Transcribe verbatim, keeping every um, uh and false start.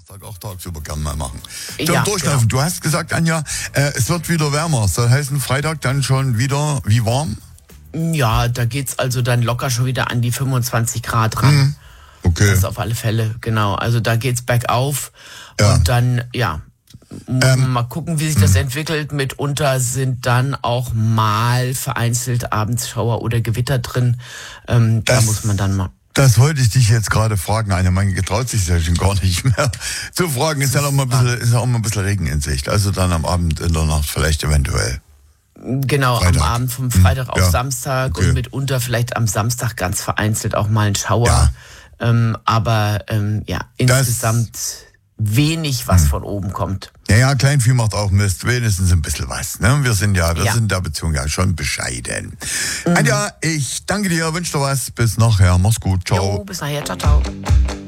Samstag auch tagsüber gerne mal machen. Zum Ja, Durchlaufen. genau. Du hast gesagt, Anja, äh, es wird wieder wärmer. Soll heißen, Freitag dann schon wieder wie warm? Ja, da geht's also dann locker schon wieder an die fünfundzwanzig Grad ran. Mhm. Okay. Das ist auf alle Fälle, genau. Also da geht's bergauf Ja. und dann, ja, muss Ähm, man mal gucken, wie sich das entwickelt. Mitunter sind dann auch mal vereinzelt abends Schauer oder Gewitter drin. Ähm, da Das- muss man dann mal... Das wollte ich dich jetzt gerade fragen. Eine Mann getraut sich ja schon gar nicht mehr zu fragen. Ist ja noch mal ein bisschen, ist ja auch mal ein bisschen Regen in Sicht. Also dann am Abend, in der Nacht vielleicht eventuell. Genau, Freitag. am Abend vom Freitag auf ja. Samstag Okay. und mitunter vielleicht am Samstag ganz vereinzelt auch mal ein Schauer. Ja. Ähm, aber ähm, ja, insgesamt wenig, was von oben kommt. Ja, ja, Kleinvieh macht auch Mist. Wenigstens ein bisschen was. Ne? Wir sind ja, wir Ja. sind in der Beziehung ja schon bescheiden. Mhm. Anja, ich danke dir, wünsche dir was. Bis nachher. Mach's gut. Ciao. Jo, bis nachher, ciao, ciao.